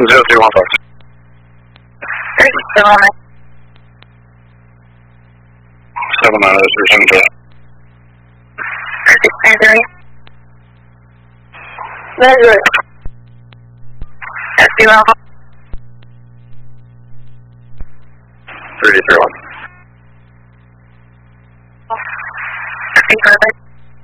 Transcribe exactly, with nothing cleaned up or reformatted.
Zero three one Fox. Great, still on it. Seven nine oh three seven two. Perfect, measuring. Measuring. S D one. Three three one. Okay, perfect.